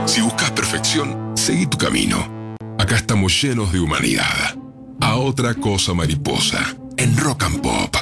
Si buscas perfección, seguí tu camino. Acá estamos llenos de humanidad. A otra cosa mariposa, en Rock and Pop.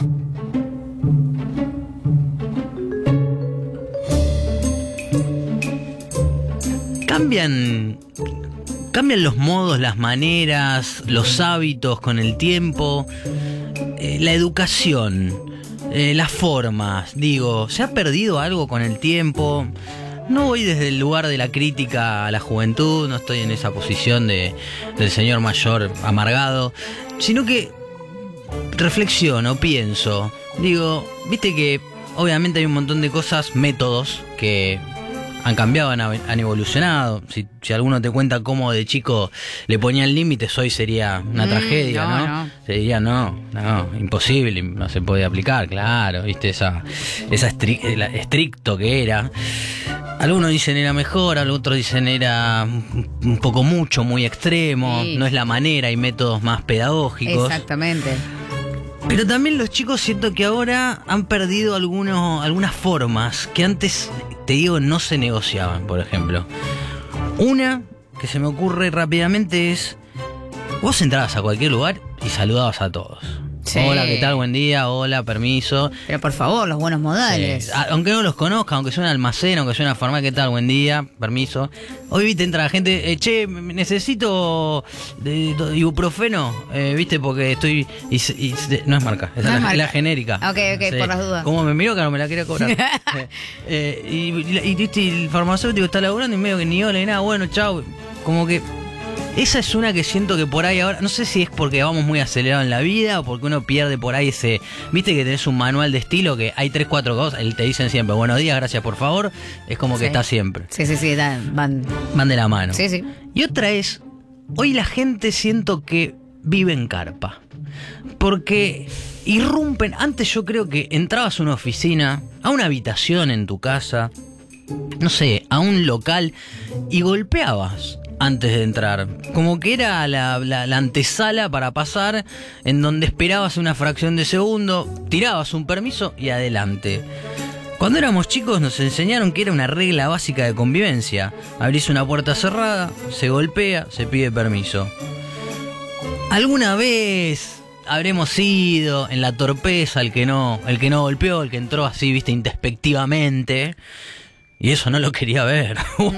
Cambian los modos, las maneras, los hábitos con el tiempo, la educación, las formas. Digo, ¿se ha perdido algo con el tiempo? No voy desde el lugar de la crítica a la juventud, no estoy en esa posición del señor mayor amargado, sino que reflexiono, pienso. Digo, viste que obviamente hay un montón de cosas, métodos que han cambiado, han evolucionado. Si alguno te cuenta cómo de chico le ponían límites, hoy sería una tragedia, ¿no? Se diría, no, imposible, no se puede aplicar, claro, viste, esa estricto que era. Algunos dicen era mejor, otros dicen era un poco mucho, muy extremo, sí. No es la manera, hay métodos más pedagógicos. Exactamente. Pero también los chicos siento que ahora han perdido algunas formas que antes, te digo, no se negociaban, por ejemplo. Una que se me ocurre rápidamente es, vos entrabas a cualquier lugar y saludabas a todos. Sí. Hola, ¿qué tal? Buen día, hola, permiso. Pero por favor, los buenos modales. Sí. Aunque no los conozca, aunque sea un almacén, aunque sea una farmacia, ¿qué tal? Buen día, permiso. Hoy, viste, entra la gente, che, necesito ibuprofeno, viste, porque estoy... no es marca, es la genérica. Ok, sí. Por las dudas. Como me miró que no me la quería cobrar. y el farmacéutico está laburando y medio que ni hola ni nada, bueno, chau. Como que... Esa es una que siento que por ahí ahora, no sé si es porque vamos muy acelerados en la vida o porque uno pierde por ahí ese, viste que tenés un manual de estilo que hay 3, 4 cosas, te dicen siempre buenos días, gracias, por favor, es como que está siempre. Sí, van de la mano. Sí. Y otra es, hoy la gente siento que vive en carpa, porque irrumpen, antes yo creo que entrabas a una oficina, a una habitación en tu casa, no sé, a un local y golpeabas antes de entrar, como que era la antesala para pasar, en donde esperabas una fracción de segundo, tirabas un permiso y adelante. Cuando éramos chicos nos enseñaron que era una regla básica de convivencia. Abrís una puerta cerrada, se golpea, se pide permiso. ¿Alguna vez habremos ido en la torpeza el que no golpeó, el que entró así, viste, introspectivamente? Y eso no lo quería ver.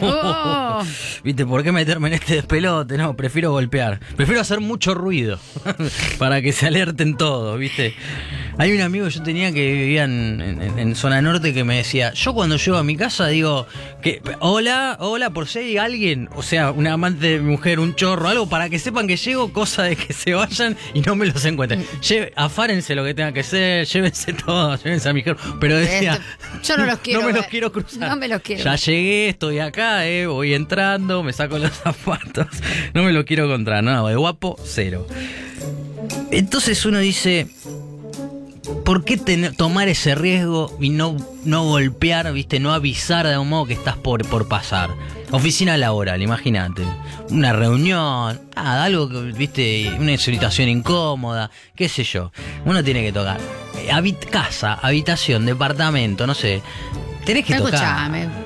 No. ¿Viste? ¿Por qué meterme en este despelote? No, prefiero golpear. Prefiero hacer mucho ruido para que se alerten todos, ¿viste? Hay un amigo que yo tenía que vivía en zona norte que me decía, yo cuando llego a mi casa digo que hola, por si hay alguien, o sea, una amante de mi mujer, un chorro, algo para que sepan que llego, cosa de que se vayan y no me los encuentren. Afárense lo que tenga que ser, llévense todos, llévense a mi mujer. Pero decía, yo no los quiero. No me los quiero cruzar. No me los quiero. Ya llegué, estoy acá, voy entrando, me saco los zapatos. No me lo quiero encontrar, no, de guapo, cero. Entonces uno dice, ¿por qué tomar ese riesgo y no golpear, viste, no avisar de un modo que estás por pasar? Oficina laboral, imagínate. Una reunión, algo que, viste, una situación incómoda, qué sé yo. Uno tiene que tocar. Casa, habitación, departamento, no sé. Tenés que tocar.